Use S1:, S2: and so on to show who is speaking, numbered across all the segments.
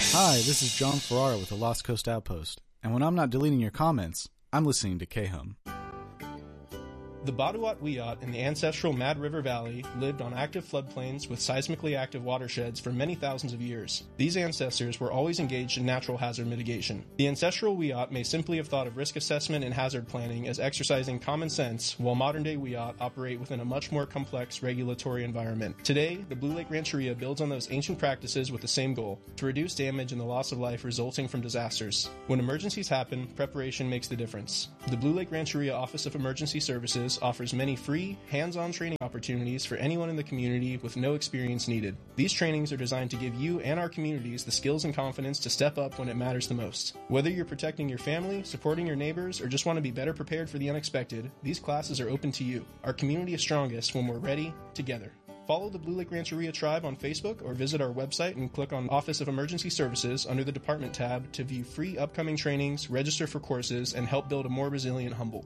S1: Hi, this is John Ferrara with the Lost Coast Outpost, and when I'm not deleting your comments, I'm listening to K-Hum.
S2: The Baduat Wiyot in the ancestral Mad River Valley lived on active floodplains with seismically active watersheds for many thousands of years. These ancestors were always engaged in natural hazard mitigation. The ancestral Wiyot may simply have thought of risk assessment and hazard planning as exercising common sense, while modern-day Wiyot operate within a much more complex regulatory environment. Today, the Blue Lake Rancheria builds on those ancient practices with the same goal, to reduce damage and the loss of life resulting from disasters. When emergencies happen, preparation makes the difference. The Blue Lake Rancheria Office of Emergency Services offers many free, hands-on training opportunities for anyone in the community with no experience needed. These trainings are designed to give you and our communities the skills and confidence to step up when it matters the most. Whether you're protecting your family, supporting your neighbors, or just want to be better prepared for the unexpected, these classes are open to you. Our community is strongest when we're ready, together. Follow the Blue Lake Rancheria Tribe on Facebook or visit our website and click on Office of Emergency Services under the Department tab to view free upcoming trainings, register for courses, and help build a more resilient Humboldt.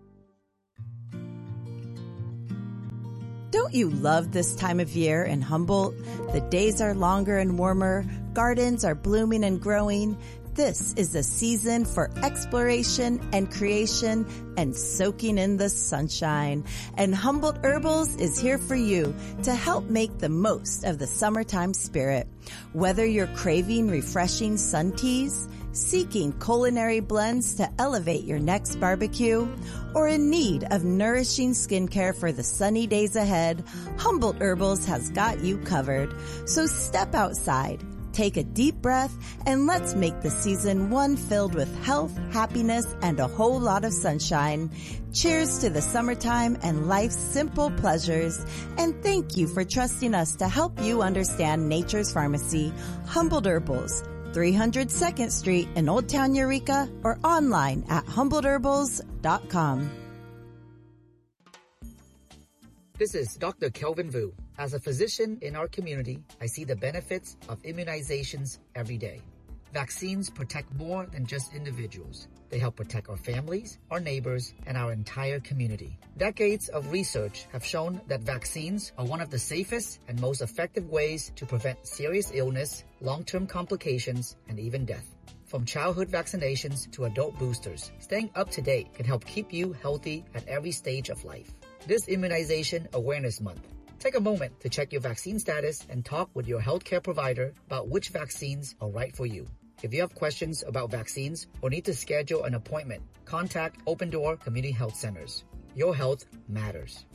S3: Don't you love this time of year in Humboldt? The days are longer and warmer, gardens are blooming and growing. This is the season for exploration and creation and soaking in the sunshine. And Humboldt Herbals is here for you to help make the most of the summertime spirit. Whether you're craving refreshing sun teas, seeking culinary blends to elevate your next barbecue, or in need of nourishing skincare for the sunny days ahead, Humboldt Herbals has got you covered. So step outside, take a deep breath, and let's make the season one filled with health, happiness, and a whole lot of sunshine. Cheers to the summertime and life's simple pleasures. And thank you for trusting us to help you understand nature's pharmacy, Humboldt Herbals, 300 2nd Street in Old Town Eureka, or online at HumboldtHerbals.com.
S4: This is Dr. Kelvin Vu. As a physician in our community, I see the benefits of immunizations every day. Vaccines protect more than just individuals. They help protect our families, our neighbors, and our entire community. Decades of research have shown that vaccines are one of the safest and most effective ways to prevent serious illness, long-term complications, and even death. From childhood vaccinations to adult boosters, staying up to date can help keep you healthy at every stage of life. This Immunization Awareness Month, take a moment to check your vaccine status and talk with your healthcare provider about which vaccines are right for you. If you have questions about vaccines or need to schedule an appointment, contact Open Door Community Health Centers. Your health matters.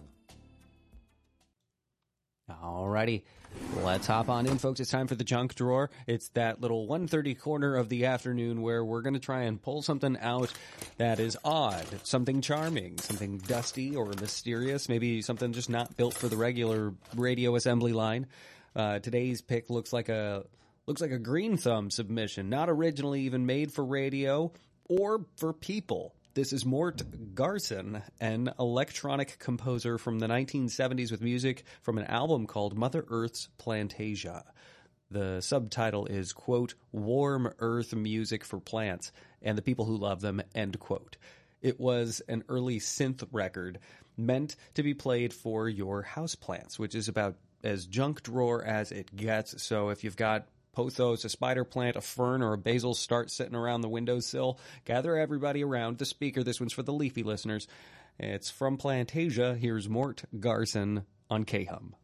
S5: Alrighty, let's hop on in, folks. It's time for the junk drawer. It's that little 1:30 corner of the afternoon where we're going to try and pull something out that is odd, something charming, something dusty or mysterious, maybe something just not built for the regular radio assembly line. Today's pick looks like a Green Thumb submission, not originally even made for radio or for people. This is Mort Garson, an electronic composer from the 1970s with music from an album called Mother Earth's Plantasia. The subtitle is, quote, Warm Earth Music for Plants and the People Who Love Them, end quote. It was an early synth record meant to be played for your houseplants, which is about as junk drawer as it gets. So if you've got pothos, a spider plant, a fern, or a basil start sitting around the windowsill, gather everybody around the speaker. This one's for the leafy listeners. It's from Plantasia. Here's Mort Garson on K-Hum.